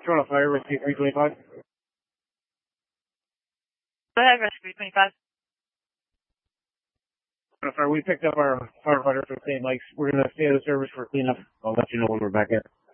Toronto Fire, Rescue 325. Go ahead, Rescue 325. Toronto Fire, we picked up our firefighter from St. Mike's. We're going to stay out of service for cleanup. I'll let you know when we're back in.